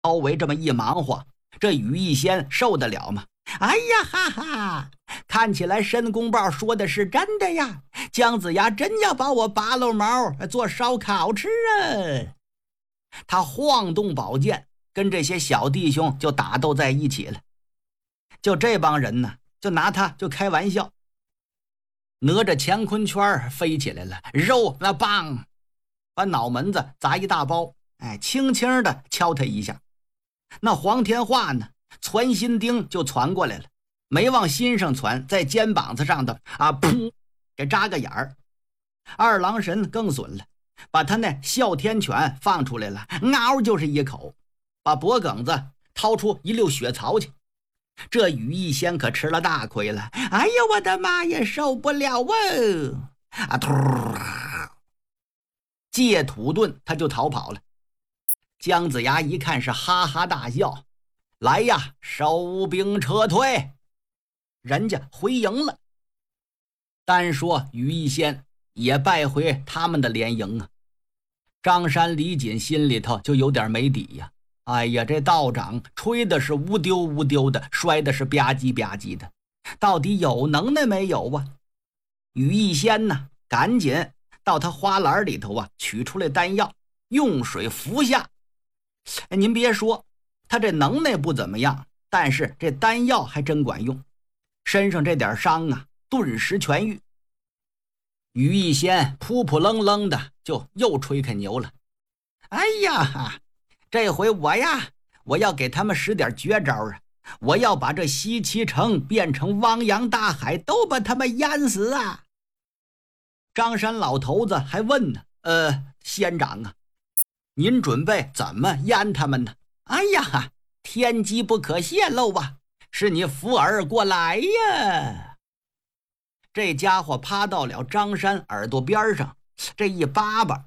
包围这么一忙活，这羽翼仙受得了吗？哎呀哈哈，看起来申公豹说的是真的呀，姜子牙真要把我拔了毛做烧烤吃啊！他晃动宝剑，跟这些小弟兄就打斗在一起了。就这帮人呢，就拿他就开玩笑。哪吒乾坤圈飞起来了，肉那棒，把脑门子砸一大包，轻轻的敲他一下。那黄天化呢，攒心钉就攒过来了，没往心上攒，在肩膀子上的噗，给扎个眼儿。二郎神更损了，把他那哮天犬放出来了，嗷就是一口，把脖梗子掏出一溜血槽去。这羽翼仙可吃了大亏了，哎呀我的妈呀，受不了突，借土遁他就逃跑了。姜子牙一看是哈哈大笑，来呀，收兵撤退，人家回营了。单说羽翼仙也败回他们的连营啊。张山李锦心里头就有点没底呀，哎呀，这道长吹的是乌丢乌丢的，摔的是吧唧吧唧的，到底有能耐没有啊？羽翼仙呢，赶紧到他花篮里头取出来丹药，用水服下。您别说，他这能耐不怎么样，但是这丹药还真管用，身上这点伤顿时痊愈。羽翼仙扑扑棱棱的就又吹开牛了。哎呀，这回我要给他们使点绝招啊！我要把这西岐城变成汪洋大海，都把他们淹死啊！张山老头子还问呢，仙长啊，您准备怎么淹他们呢？哎呀，天机不可泄露啊，是你扶耳过来呀！这家伙趴到了张山耳朵边上，这一巴巴，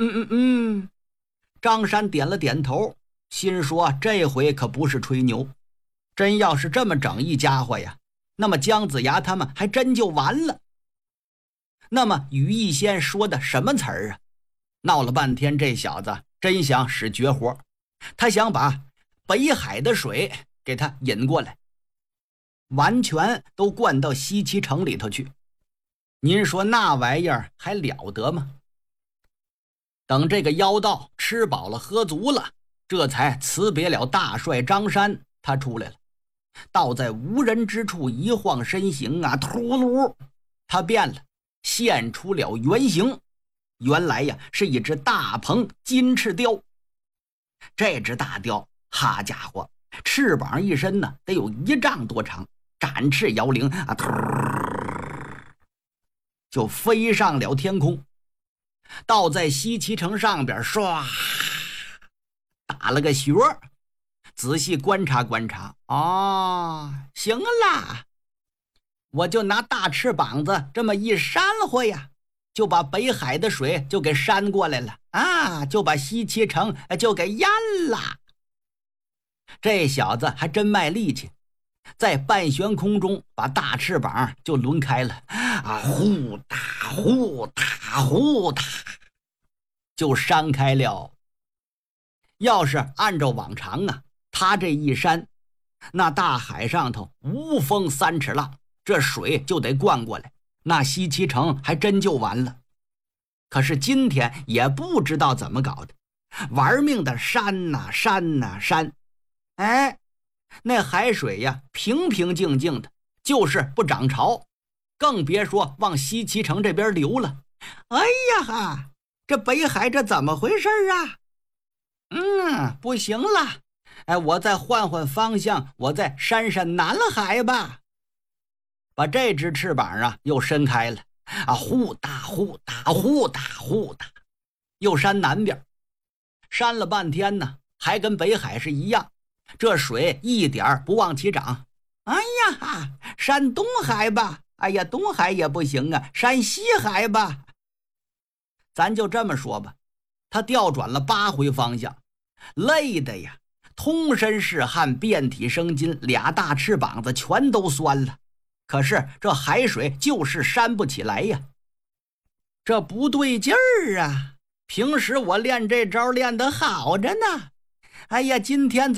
张山点了点头，心说这回可不是吹牛，真要是这么整一家伙呀，那么姜子牙他们还真就完了。那么羽翼仙说的什么词儿啊？闹了半天，这小子真想使绝活，他想把北海的水给他引过来，完全都灌到西岐城里头去。您说那玩意儿还了得吗？等这个妖道吃饱了喝足了，这才辞别了大帅张山，他出来了，倒在无人之处一晃身形突噜，他变了，现出了原形。原来呀，是一只大鹏金翅雕。这只大雕，哈家伙，翅膀一伸呢，得有1丈多长，展翅摇铃就飞上了天空，倒在西岐城上边，唰打了个旋，仔细观察观察，行了，我就拿大翅膀子这么一扇呼呀，就把北海的水就给扇过来了就把西岐城就给淹了。这小子还真卖力气，在半悬空中把大翅膀就抡开了呼哒呼哒呼哒就扇开了。要是按照往常他这一扇，那大海上头无风3尺浪，这水就得灌过来，那西岐城还真就完了。可是今天也不知道怎么搞的，玩命的扇扇，那海水呀平平静静的，就是不涨潮，更别说往西岐城这边流了。哎呀哈，这北海这怎么回事啊？不行了，我再换换方向，我再扇扇南海吧。把这只翅膀又伸开了呼哒呼哒呼哒呼哒，又扇南边，扇了半天呢，还跟北海是一样，这水一点不往起涨。哎呀哈，扇东海吧，哎呀，东海也不行扇西海吧。咱就这么说吧，他调转了8回方向，累的呀，通身是汗，遍体生津，俩大翅膀子全都酸了。可是这海水就是扇不起来呀，这不对劲儿啊！平时我练这招练得好着呢， 哎呀，今天